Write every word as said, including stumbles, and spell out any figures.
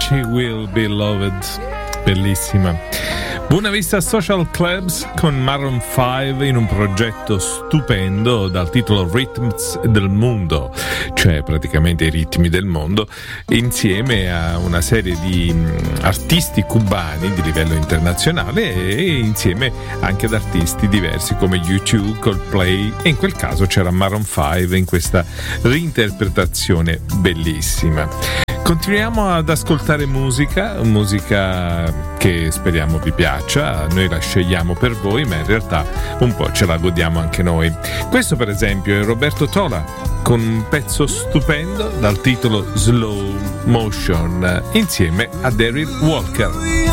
She Will Be Loved, bellissima. Buona Vista Social Clubs con Maroon cinque in un progetto stupendo dal titolo Rhythms del Mundo, cioè praticamente i ritmi del mondo, insieme a una serie di artisti cubani di livello internazionale e insieme anche ad artisti diversi come U due, Coldplay, e in quel caso c'era Maroon cinque in questa reinterpretazione bellissima. Continuiamo ad ascoltare musica, musica che speriamo vi piaccia, noi la scegliamo per voi, ma in realtà un po' ce la godiamo anche noi. Questo per esempio è Roberto Tola con un pezzo stupendo dal titolo Slow Motion insieme a Daryl Walker.